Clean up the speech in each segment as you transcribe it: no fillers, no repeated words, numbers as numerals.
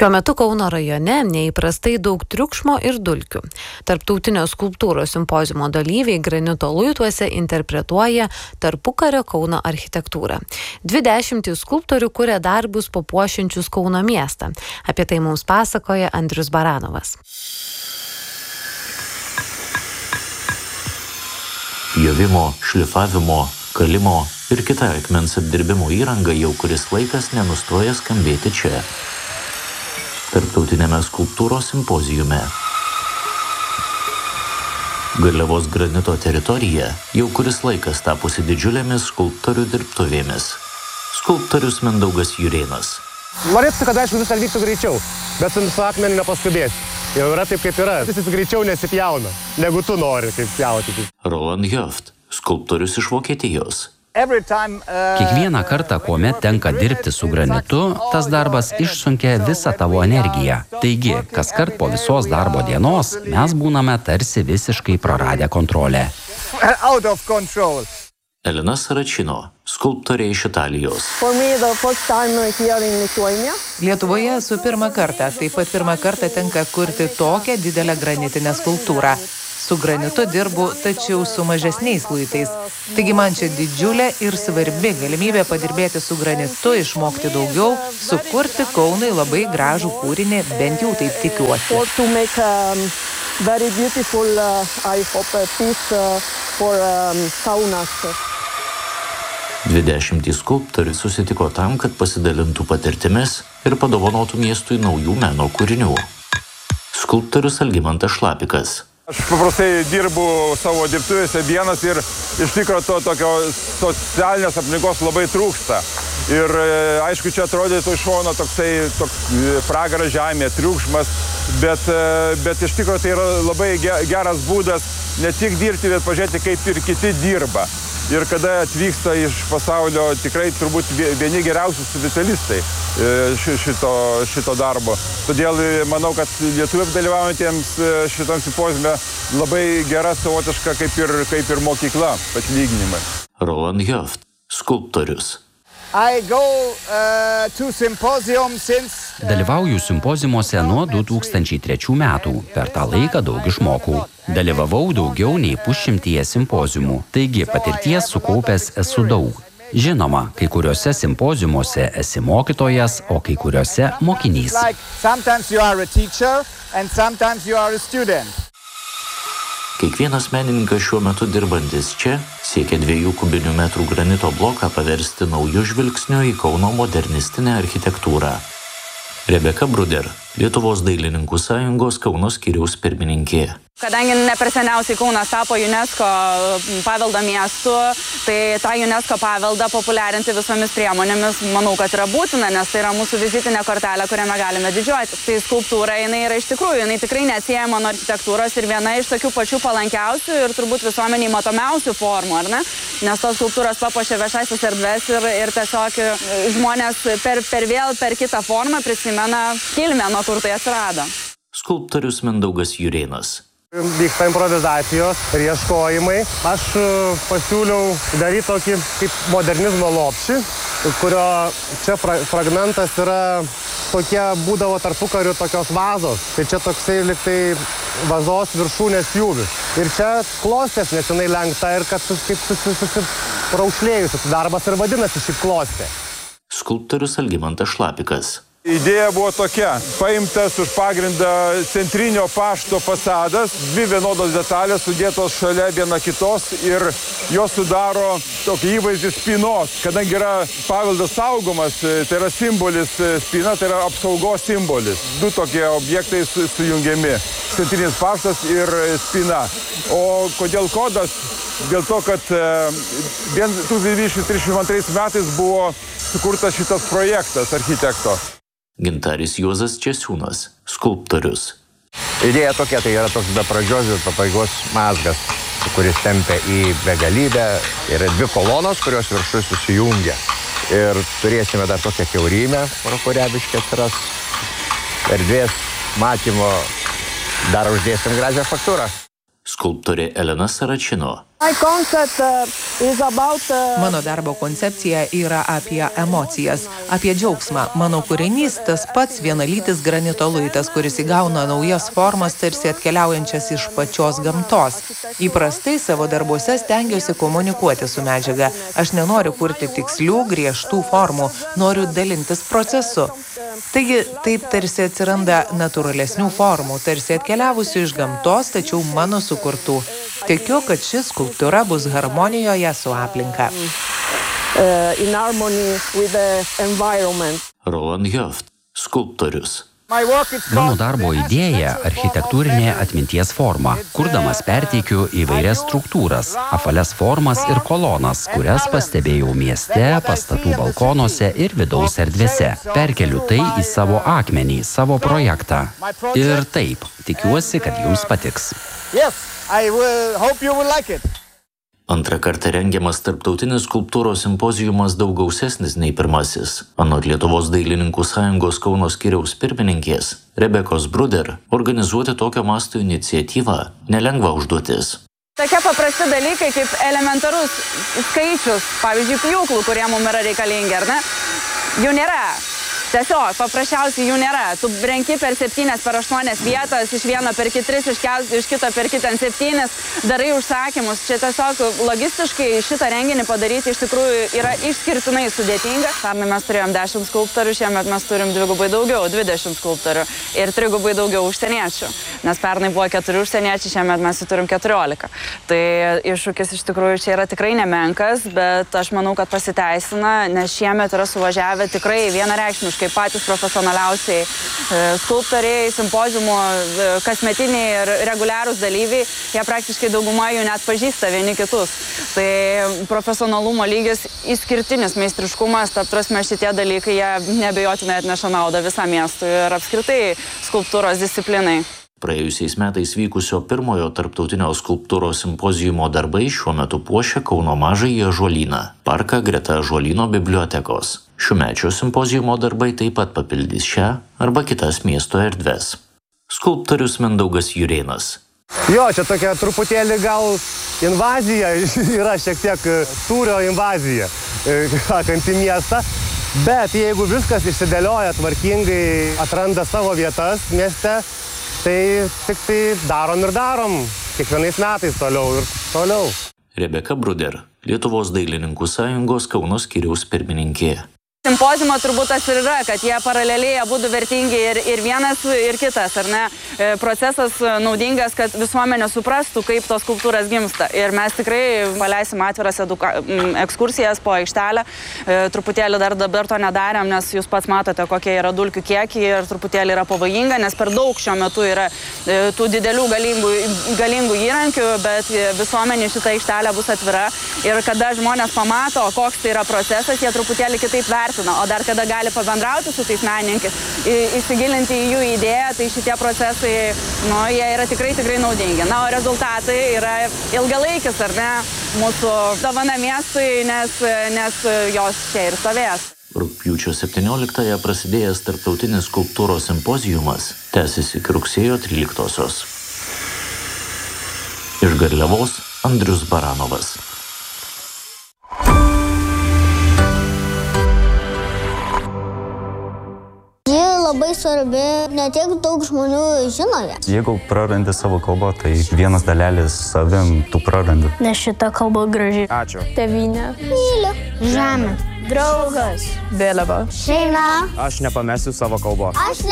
Šiuo metu Kauno rajone neįprastai daug triukšmo ir dulkių. Tarptautinio skulptūros simpoziumo dalyviai granito luituose interpretuoja tarpukario Kauno architektūrą. 20 skulptorių kuria darbus papuošiančius Kauno miestą. Apie tai mums pasakoja Andrius Baranovas. Jovimo, šlifavimo, kalimo ir kita akmens apdirbimo įranga jau kuris laikas nenustoja skambėti čia. Tarptautinėme skulptūros simpozijume. Garliavos granito teritorija jau kuris laikas tapusi didžiulėmis skulptorių dirbtuvėmis. Skulptorius Mindaugas Jurėnas. Norėtų, kad aišku visą vyktų greičiau, bet su akmeniu nepaskubėsi. Jau yra taip, kaip yra. Jis greičiau nesipjauna, negu tu nori kaip pjauti. Roland Joft, skulptorius iš Vokietijos. Kiekvieną kartą, kuomet tenka dirbti su granitu, tas darbas išsunkia visą tavo energiją. Taigi, kaskart po visos darbo dienos mes būname tarsi visiškai praradę kontrolę. Elena Saračino, skulptorė iš Italijos. Lietuvoje esu pirmą kartą, taip pat pirmą kartą tenka kurti tokią didelę granitinę skulptūrą. Su granitu dirbu, tačiau su mažesniais luitais. Taigi man čia didžiulė ir svarbi galimybė padirbėti su granitu, išmokti daugiau, sukurti Kaunui labai gražų kūrinį, bent jau taip tikiuosi. 20 skulptorių susitiko tam, kad pasidalintų patirtimis ir padovanotų miestui naujų meno kūrinių. Skulptorius Algimantas Šlapikas. Aš paprastai dirbu savo dirbtuvėse vienas ir iš tikrųjų to tokio socialinės aplinkos labai trūksta. Ir aišku, čia atrodytų iš šono toks pragaras žemė, triukšmas, bet iš tikrųjų tai yra labai geras būdas ne tik dirbti, bet pažiūrėti, kaip ir kiti dirba. Ir kada atvyksta iš pasaulio tikrai turbūt vieni geriausi specialistai šito darbo. Todėl manau, kad lietuviams dalyvaujantiems šitam simpoziume labai gera savotiška kaip ir mokykla atlyginimai. Roland Joft, skulptorius. Dalyvauju simpoziumuose nuo 2003 metų. Per tą laiką daug išmokau. Dalyvavau daugiau nei 100 simpoziumų, taigi patirties sukaupęs esu daug. Žinoma, kai kuriuose simpoziumuose esi mokytojas, o kai kuriuose mokinys. Kiekvienas menininkas šiuo metu dirbantis čia siekia 2 kubinių metrų granito bloką paversti naujų žvilgsnių į Kauno modernistinę architektūrą. Rebeka Bruder, Lietuvos dailininkų sąjungos Kauno skyriaus pirmininkė. Kadangi ne per seniausiai Kaunas tapo UNESCO paveldo miestu, tai tą UNESCO paveldą populiarinti visomis priemonėmis, manau, kad yra būtina, nes tai yra mūsų vizitinė kortelė, kuriame galime didžiuotis. Tai skulptūra, jinai yra iš tikrųjų, jinai tikrai neatsiejama nuo architektūros ir viena iš tokių pačių palankiausių ir turbūt visuomeniai matomiausių formų, ar ne? Nes tos skulptūros papuošia viešasis erdves ir tiesiog žmonės per kitą formą prisimena kilmę, nuo kur tai atsirado. Skulptorius Mindaugas Jurėnas. Vyksta improvizacijos ir ieškojimai. Aš pasiūliau daryti tokį kaip modernizmo lopšį, kurio čia fragmentas yra tokie būdavo tarpukariu tokios vazos. Tai čia toksai liktai vazos viršūnės pjūvis. Ir čia klostės, nes jinai lenkta ir kad kaip susiraušlėjusi darbas ir vadinasi šiaip klostė. Skulptorius Algimantas Šlapikas. Idėja buvo tokia, paimtas už pagrindą centrinio pašto fasadas, 2 vienodos detalės sudėtos šalia viena kitos ir jos sudaro tokį įvaizdį spynos. Kadangi yra paveldas saugomas, tai yra simbolis spyna, tai yra apsaugos simbolis. 2 tokie objektai sujungiami, centrinis paštas ir spyna. O kodėl kodas? Dėl to, kad 1932 metais buvo sukurtas šitas projektas architekto. Gintaris Juozas Česiūnas, skulptorius. Idėja tokia, tai yra toks be pradžios ir pabaigos mazgas, kuris tempia į begalybę. Yra 2 kolonos, kurios viršui susijungia. Ir turėsime dar tokią kiaurymę, pro kurią biškį atsiras erdvės matymo, dar uždėsim gražią faktūrą. Skulptorė Elena Saračino. Mano darbo koncepcija yra apie emocijas, apie džiaugsmą. Mano kūrinys tas pats vienalytis granito luitas, kuris įgauna naujas formas, tarsi atkeliaujančias iš pačios gamtos. Įprastai savo darbuose stengiuosi komunikuoti su medžiaga. Aš nenoriu kurti tikslių, griežtų formų, noriu dalintis procesu. Taigi taip tarsi atsiranda natūralesnių formų, tarsi atkeliavusių iš gamtos, tačiau mano sukurtų. Tikiu, kad ši skulptūra bus harmonijoje su aplinka. Roland Höft, skulptorius. Mano darbo idėja – architektūrinė atminties forma. Kurdamas perteikiu įvairias struktūras, apvalias formas ir kolonas, kurias pastebėjau mieste, pastatų balkonuose ir vidaus erdvėse. Perkeliu tai į savo akmenį, savo projektą. Ir taip, tikiuosi, kad jums patiks. Antrą kartą rengiamas tarptautinis skulptūros simpozijumas daug gausesnis nei pirmasis. Anot Lietuvos dailininkų sąjungos Kauno skyriaus pirmininkės Rebekos Bruder, organizuoti tokio masto iniciatyvą nelengva užduotis. Tokie paprasti dalykai kaip elementarus skaičius, pavyzdžiui, pjūklų, kurie mums yra reikalingi, ar ne? Jų nėra. Tiesiog, paprasčiausiai jų nėra. Tu renki per 7, per 8 vietas, iš vieno perki 3, iš kito perki 7, darai užsakymus. Čia tiesiog logistiškai šitą renginį padaryti iš tikrųjų yra išskirtinai sudėtinga. Pernai mes turėjom 10 skulptorių, šiemet mes turim dvigubai daugiau, 20 skulptorių ir trigubai daugiau užsieniečių. Nes pernai buvo 4 užsieniečiai, šiemet mes turim 14. Tai iššūkis iš tikrųjų čia yra tikrai nemenkas, bet aš manau, kad pasiteisina, nes šiemet yra suvažiavę tikrai vienareikšmiškai kaip patys profesionaliausiai skulptoriai, simpoziumų, kasmetiniai ir reguliarūs dalyviai, jie praktiškai dauguma jų net pažįsta vieni kitus. Tai profesionalumo lygis, išskirtinis meistriškumas, ta prasme šitie dalykai, jie neabejotinai atneša naudą visam miestui ir apskritai skulptūros disciplinai. Praėjusiais metais vykusio pirmojo tarptautinio skulptūros simpozijumo darbai šiuo metu puošia Kauno mažąjį ąžuolyną, parką greta ąžuolyno bibliotekos. Šiųmečio simpozijumo darbai taip pat papildys šią arba kitas miesto erdves. Skulptorius Mindaugas Jurėnas. Jo, čia tokia truputėlį gal invazija, yra šiek tiek tūrio invazija, sakant, į miestą. Bet jeigu viskas išsidėlioja tvarkingai, atranda savo vietas mieste, tai tik tai darom, kiekvienais metais toliau ir toliau. Rebeka Bruder, Lietuvos dailininkų sąjungos Kauno skyriaus pirmininkė. Simpoziumo turbūt tas ir yra, kad jie paraleliai abudu vertingi ir vienas ir kitas, ar ne? Procesas naudingas, kad visuomenė suprastų, kaip tos skulptūros gimsta. Ir mes tikrai paleisim atviras ekskursijas po aikštelę. Truputėlį dar dabar to nedarėm, nes jūs pats matote, kokie yra dulkių kiekiai ir truputėlį yra pavojinga, nes per daug šiuo metu yra tų didelių galingų įrankių, bet visuomenė šitą aikštelę bus atvira. Ir kada žmonės pamato, koks tai yra procesas, jie truputėlį kitaip vertina. O dar kada gali pabendrauti su tais menininkais, įsigilinti į jų idėją, tai šitie procesai, jie yra tikrai naudingi. O rezultatai yra ilgalaikis, ar ne, mūsų dovana miestui, nes jos čia ir stovės. Rugpjūčio 17-ąją prasidėjęs tarptautinis skulptūros simpozijumas tęsis iki rugsėjo 13-osios. Iš Garliavos Andrius Baranovas. Labai svarbi, ne tiek daug žmonių žino ją. Jeigu prarandi savo kalbą, tai vienas dalelis savim tu prarandi. Nes šita kalba graži. Ačiū. Tėvynė. Myliu. Žemė. Draugas. Vėliava. Šeima. Aš nepamesiu savo kalbos. Aš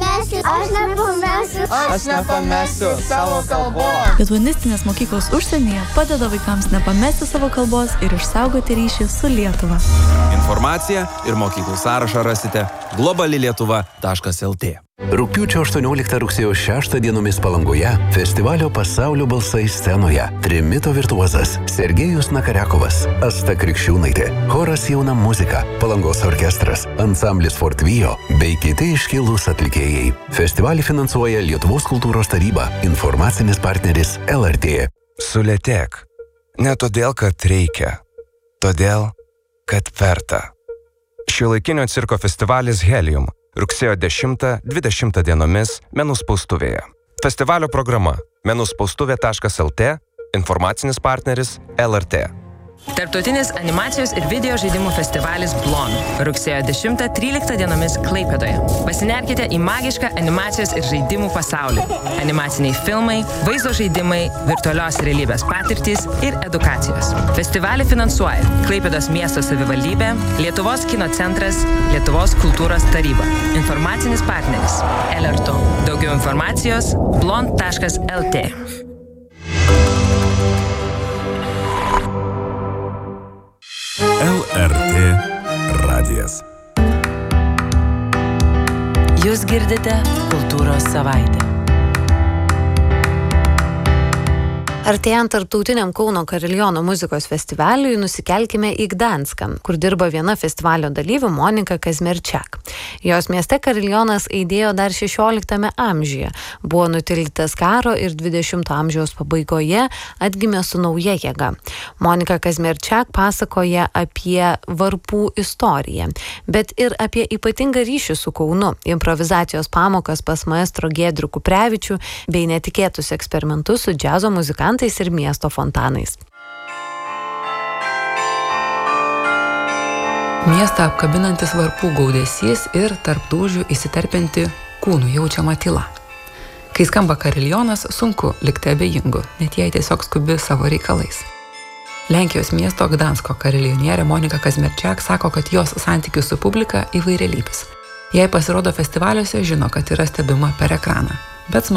nepamesiu savo kalbos. Lituanistinės mokyklos užsienyje padeda vaikams nepamesti savo kalbos ir išsaugoti ryšį su Lietuva. Informaciją ir mokyklų sąrašą rasite globalilietuva.lt. Rugpjūčio 18 rugsėjo 6 dienomis Palangoje festivalio Pasaulio balsai scenoje trimito virtuozas Sergejus Nakariakovas, Asta Krikščiūnaitė, choras Jauna muzika, Palangos orkestras, ansamblis Fortvijo bei kiti iškilūs atlikėjai. Festivalį finansuoja Lietuvos kultūros taryba, informacinis partneris LRT. Sulėtėk. Ne todėl, kad reikia. Todėl, kad verta. Šiuolaikinio cirko festivalis Helium. Rugsėjo 10-20 dienomis Menų spaustuvėje. Festivalio programa menuspaustuvė.lt Informacinis partneris LRT. Tarptautinis animacijos ir video žaidimų festivalis Blon. Rugsėjo 10-13 dienomis Klaipėdoje. Pasinerkite į magišką animacijos ir žaidimų pasaulį. Animaciniai filmai, vaizdo žaidimai, virtualios realybės patirtys ir edukacijos. Festivalį finansuoja Klaipėdos miesto savivaldybė, Lietuvos kino centras, Lietuvos kultūros taryba. Informacinis partneris LRT. Daugiau informacijos blon.lt. LRT radijas. Jūs girdite Kultūros savaitę. Artėjant tarptautiniam Kauno Kariliono muzikos festivaliui nusikelkime į Gdanską, kur dirba viena festivalio dalyvių Monika Kazmerčiak. Jos mieste Karilionas aidėjo dar 16 amžiuje, buvo nutildytas karo ir 20 amžiaus pabaigoje atgimė su nauja jėga. Monika Kazmerčiak pasakoja apie varpų istoriją, bet ir apie ypatingą ryšį su Kaunu, improvizacijos pamokas pas maestro Giedrių Kuprevičių bei netikėtus eksperimentus su džiazo muzikantais ir miesto fontanais. Miestą apkabinantis varpų gaudesys ir tarp dūžių įsiterpianti kūnų jaučiama tyla. Kai skamba Karilionas, sunku likti abejingu, net jei tiesiog skubi savo reikalais. Lenkijos miesto Gdansko karilionierė Monika Kazmerčiak sako, kad jos santykių su publika įvairialypis. Jei pasirodo festivaliuose, žino, kad yra stebima per ekraną. Bet